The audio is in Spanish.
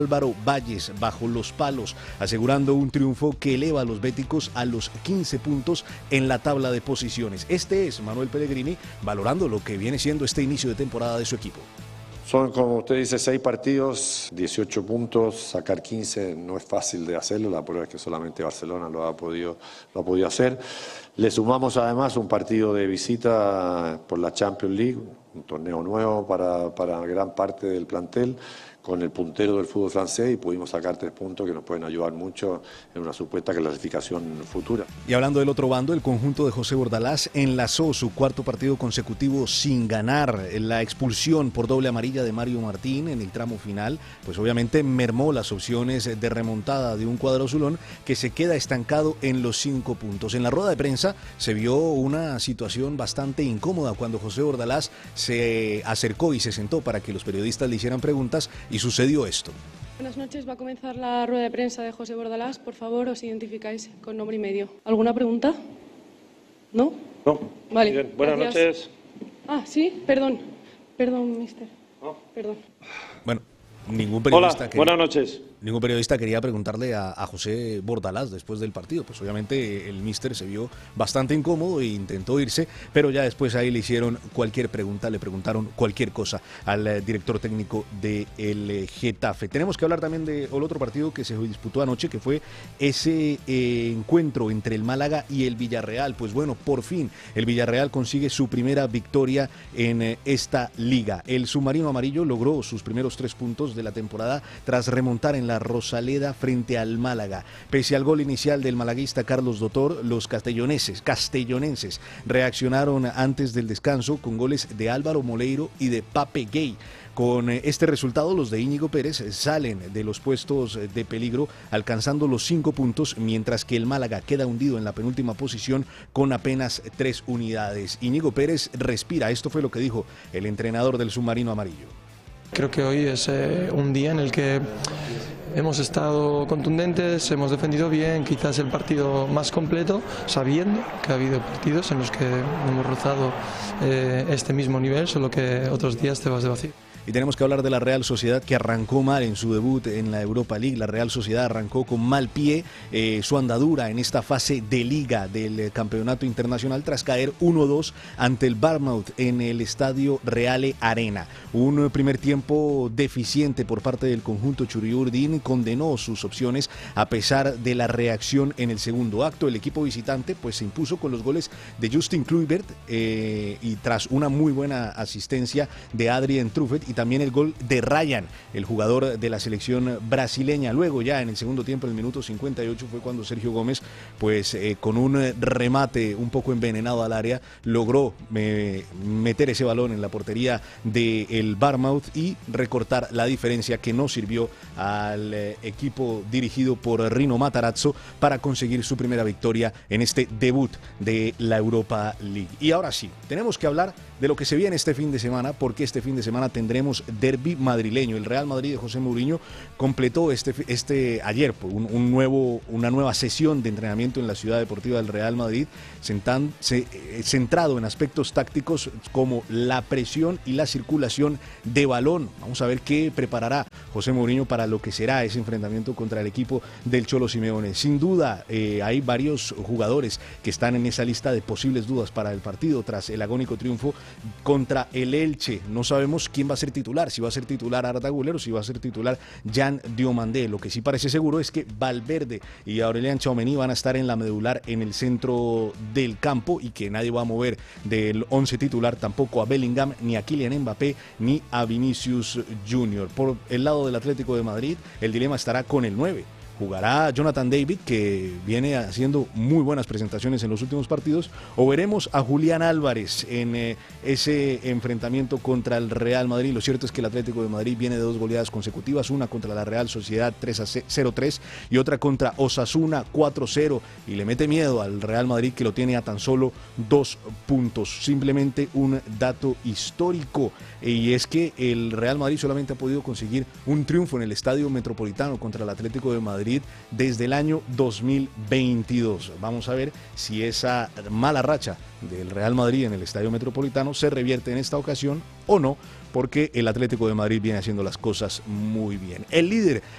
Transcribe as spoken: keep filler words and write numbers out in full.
Álvaro Valles bajo los palos, asegurando un triunfo que eleva a los béticos a los quince puntos en la tabla de posiciones. Este es Manuel Pellegrini valorando lo que viene siendo este inicio de temporada de su equipo. Son, como usted dice, seis partidos, dieciocho puntos, sacar quince no es fácil de hacerlo, la prueba es que solamente Barcelona lo ha podido, lo ha podido hacer. Le sumamos además un partido de visita por la Champions League, un torneo nuevo para, para gran parte del plantel, con el puntero del fútbol francés, y pudimos sacar tres puntos que nos pueden ayudar mucho en una supuesta clasificación futura. Y hablando del otro bando, el conjunto de José Bordalás enlazó su cuarto partido consecutivo sin ganar. La expulsión por doble amarilla de Mario Martín en el tramo final, pues obviamente mermó las opciones de remontada de un cuadro azulón que se queda estancado en los cinco puntos. En la rueda de prensa se vio una situación bastante incómoda cuando José Bordalás se acercó y se sentó para que los periodistas le hicieran preguntas. Y sucedió esto. Buenas noches, va a comenzar la rueda de prensa de José Bordalás. Por favor, os identificáis con nombre y medio. ¿Alguna pregunta? ¿No? No. Vale. Bien. Buenas gracias. noches. Ah, sí, perdón. Perdón, mister. No. Perdón. Bueno, ningún periodista... Hola, que... buenas noches. Ningún periodista quería preguntarle a, a José Bordalás después del partido. Pues obviamente el míster se vio bastante incómodo e intentó irse, pero ya después ahí le hicieron cualquier pregunta, le preguntaron cualquier cosa al eh, director técnico del eh, Getafe. Tenemos que hablar también del otro partido que se disputó anoche, que fue ese eh, encuentro entre el Málaga y el Villarreal. Pues bueno, por fin el Villarreal consigue su primera victoria en eh, esta liga. El submarino amarillo logró sus primeros tres puntos de la temporada tras remontar en la La Rosaleda frente al Málaga. Pese al gol inicial del malaguista Carlos Dotor, los castellonenses, castellonenses reaccionaron antes del descanso con goles de Álvaro Moleiro y de Pape Gay. Con este resultado, los de Íñigo Pérez salen de los puestos de peligro, alcanzando los cinco puntos, mientras que el Málaga queda hundido en la penúltima posición con apenas tres unidades. Íñigo Pérez respira, esto fue lo que dijo el entrenador del submarino amarillo. Creo que hoy es eh, un día en el que hemos estado contundentes, hemos defendido bien, quizás el partido más completo, sabiendo que ha habido partidos en los que hemos rozado eh, este mismo nivel, solo que otros días te vas de vacío. Y tenemos que hablar de la Real Sociedad, que arrancó mal en su debut en la Europa League. La Real Sociedad arrancó con mal pie eh, su andadura en esta fase de liga del eh, campeonato internacional tras caer uno dos ante el Bournemouth en el estadio Reale Arena. Un primer tiempo deficiente por parte del conjunto Churiurdin condenó sus opciones a pesar de la reacción en el segundo acto. El equipo visitante pues se impuso con los goles de Justin Kluivert eh, y tras una muy buena asistencia de Adrien Truffet, y también el gol de Ryan, el jugador de la selección brasileña. Luego ya en el segundo tiempo, en el minuto cincuenta y ocho, fue cuando Sergio Gómez, pues eh, con un remate un poco envenenado al área, logró eh, meter ese balón en la portería del Bournemouth y recortar la diferencia, que no sirvió al eh, equipo dirigido por Rino Matarazzo para conseguir su primera victoria en este debut de la Europa League. Y ahora sí, tenemos que hablar de lo que se viene este fin de semana, porque este fin de semana tendremos derbi madrileño. El Real Madrid de José Mourinho completó este, este ayer un, un nuevo, una nueva sesión de entrenamiento en la ciudad deportiva del Real Madrid, sentan, se, eh, centrado en aspectos tácticos como la presión y la circulación de balón. Vamos a ver qué preparará José Mourinho para lo que será ese enfrentamiento contra el equipo del Cholo Simeone. Sin duda, eh, hay varios jugadores que están en esa lista de posibles dudas para el partido tras el agónico triunfo contra el Elche. No sabemos quién va a ser titular, si va a ser titular Arda Güler o si va a ser titular Jan Diomandé. Lo que sí parece seguro es que Valverde y Aurelian Tchouaméni van a estar en la medular en el centro del campo y que nadie va a mover del once titular tampoco a Bellingham, ni a Kylian Mbappé, ni a Vinicius Junior Por el lado del Atlético de Madrid, el dilema estará con el nueve. Jugará Jonathan David, que viene haciendo muy buenas presentaciones en los últimos partidos, o veremos a Julián Álvarez en eh, ese enfrentamiento contra el Real Madrid. Lo cierto es que el Atlético de Madrid viene de dos goleadas consecutivas, una contra la Real Sociedad tres a cero tres y otra contra Osasuna cuatro cero, y le mete miedo al Real Madrid, que lo tiene a tan solo dos puntos. Simplemente un dato histórico, y es que el Real Madrid solamente ha podido conseguir un triunfo en el Estadio Metropolitano contra el Atlético de Madrid desde el año dos mil veintidós. Vamos a ver si esa mala racha del Real Madrid en el Estadio Metropolitano se revierte en esta ocasión o no, porque el Atlético de Madrid viene haciendo las cosas muy bien. El líder